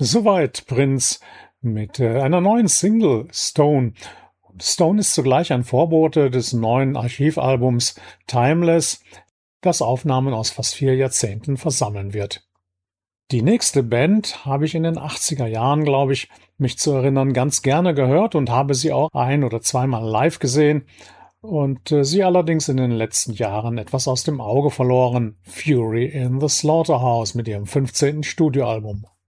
Soweit Prince mit einer neuen Single Stone. Und Stone ist zugleich ein Vorbote des neuen Archivalbums Timeless, das Aufnahmen aus fast 4 Jahrzehnten versammeln wird. Die nächste Band habe ich in den 80er Jahren, glaube ich, mich zu erinnern, ganz gerne gehört und habe sie auch ein- oder zweimal live gesehen und sie allerdings in den letzten Jahren etwas aus dem Auge verloren. Fury in the Slaughterhouse mit ihrem 15. Studioalbum.